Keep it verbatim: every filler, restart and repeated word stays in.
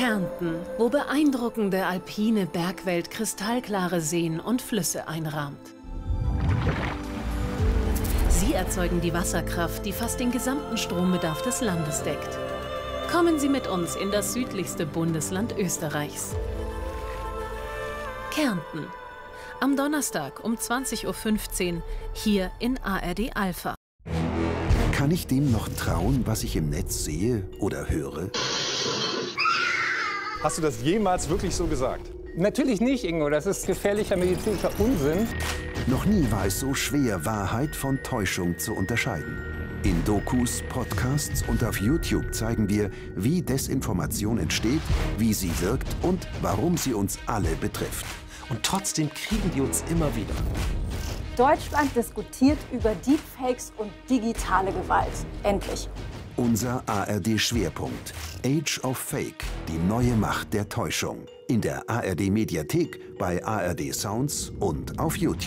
Kärnten, wo beeindruckende alpine Bergwelt kristallklare Seen und Flüsse einrahmt. Sie erzeugen die Wasserkraft, die fast den gesamten Strombedarf des Landes deckt. Kommen Sie mit uns in das südlichste Bundesland Österreichs. Kärnten. Am Donnerstag um zwanzig Uhr fünfzehn hier in A R D Alpha. Kann ich dem noch trauen, was ich im Netz sehe oder höre? Hast du das jemals wirklich so gesagt? Natürlich nicht, Ingo. Das ist gefährlicher medizinischer Unsinn. Noch nie war es so schwer, Wahrheit von Täuschung zu unterscheiden. In Dokus, Podcasts und auf YouTube zeigen wir, wie Desinformation entsteht, wie sie wirkt und warum sie uns alle betrifft. Und trotzdem kriegen die uns immer wieder. Deutschland diskutiert über Deepfakes und digitale Gewalt. Endlich. Unser A R D-Schwerpunkt. Age of Fake. Die neue Macht der Täuschung. In der A R D-Mediathek, bei A R D Sounds und auf YouTube.